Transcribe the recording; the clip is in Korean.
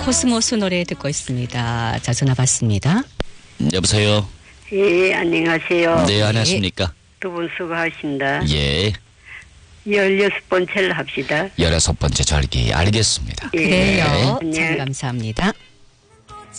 코스모스 노래 듣고 있습니다. 자, 전화 받습니다. 여보세요. 예, 안녕하세요. 네, 안녕하십니까. 두 분 수고하십니다. 예. 16번째를 합시다. 16번째 절기 알겠습니다. 예. 그래요. 네. 참 감사합니다.